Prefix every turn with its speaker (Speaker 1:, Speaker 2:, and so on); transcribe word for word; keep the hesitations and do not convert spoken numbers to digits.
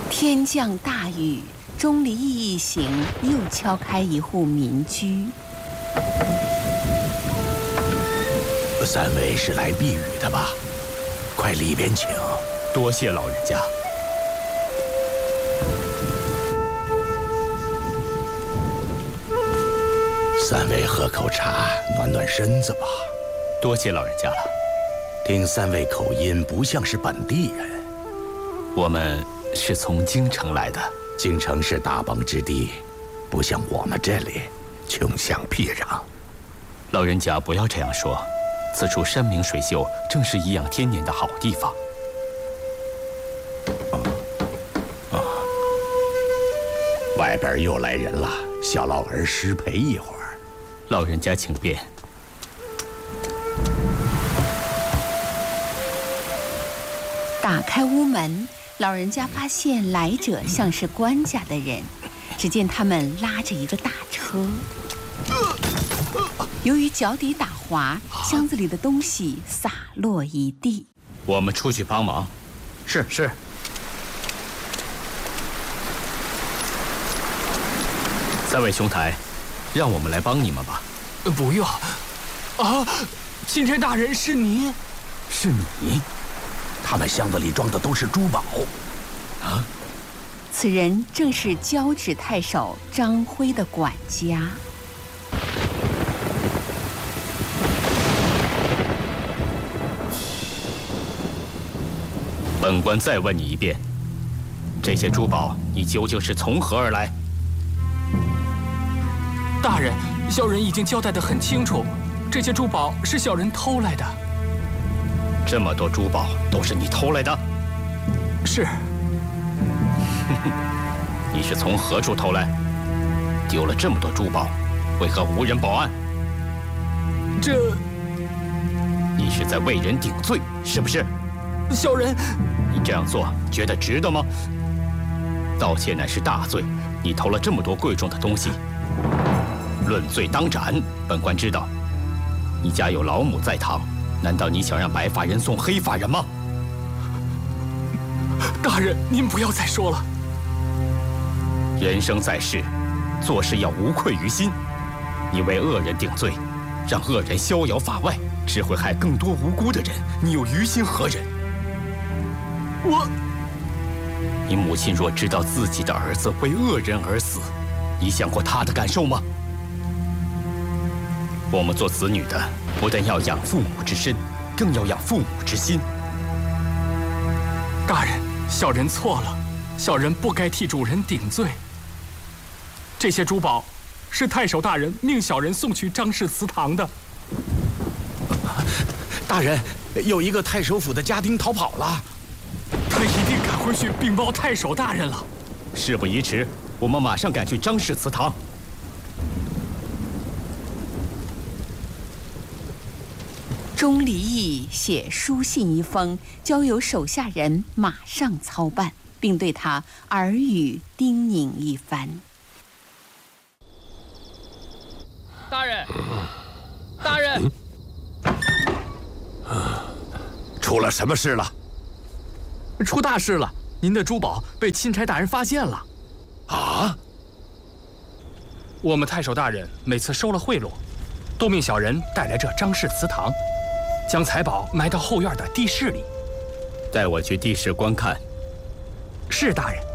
Speaker 1: 天降大雨，钟离义一行又敲开一户民居。
Speaker 2: 三位是来避雨的吧？快里边请。
Speaker 3: 多谢老人家。
Speaker 2: 三位喝口茶，暖暖身子吧。
Speaker 3: 多谢老人家了。
Speaker 2: 听三位口音不像是本地人。
Speaker 3: 我们是从京城来的。
Speaker 2: 京城是大邦之地，不像我们这里穷乡僻壤。
Speaker 3: 老人家不要这样说，此处山明水秀，正是颐养天年的好地方。
Speaker 2: 啊，外边又来人了，小老儿失陪一会儿。
Speaker 3: 老人家请便。
Speaker 1: 打开屋门，老人家发现来者像是官家的人。只见他们拉着一个大车，由于脚底打滑，箱子里的东西洒落一地。
Speaker 3: 我们出去帮忙。
Speaker 4: 是是。
Speaker 3: 三位兄台，让我们来帮你们吧。
Speaker 4: 不用。啊，钦差大人是您？
Speaker 3: 是你？
Speaker 2: 他们箱子里装的都是珠宝。
Speaker 3: 啊？
Speaker 1: 此人正是交趾太守张辉的管家。
Speaker 3: 本官再问你一遍，这些珠宝你究竟是从何而来？
Speaker 4: 大人，小人已经交代得很清楚，这些珠宝是小人偷来的。
Speaker 3: 这么多珠宝都是你偷来的？
Speaker 4: 是。
Speaker 3: 你是从何处偷来？丢了这么多珠宝，为何无人报案？
Speaker 4: 这……
Speaker 3: 你是在为人顶罪，是不是？
Speaker 4: 小人……
Speaker 3: 你这样做觉得值得吗？盗窃乃是大罪，你偷了这么多贵重的东西，论罪当斩。本官知道，你家有老母在堂，难道你想让白发人送黑发人吗？
Speaker 4: 大人，您不要再说了。
Speaker 3: 人生在世，做事要无愧于心。你为恶人顶罪，让恶人逍遥法外，只会害更多无辜的人。你又于心何忍？
Speaker 4: 我……
Speaker 3: 你母亲若知道自己的儿子为恶人而死，你想过她的感受吗？我们做子女的，不但要养父母之身，更要养父母之心。
Speaker 4: 大人，小人错了，小人不该替主人顶罪。这些珠宝是太守大人命小人送去张氏祠堂的。
Speaker 2: 大人，有一个太守府的家丁逃跑了，
Speaker 4: 他一定赶回去禀报太守大人了。
Speaker 3: 事不宜迟，我们马上赶去张氏祠堂。
Speaker 1: 钟离义写书信一封，交由手下人马上操办，并对他耳语叮咛一番。
Speaker 4: 大人，大人，
Speaker 2: 出了什么事了？
Speaker 4: 出大事了！您的珠宝被钦差大人发现了。
Speaker 2: 啊！
Speaker 4: 我们太守大人每次收了贿赂，都命小人带来这张氏祠堂，将财宝埋到后院的地室里。
Speaker 3: 带我去地室观看。
Speaker 4: 是大人。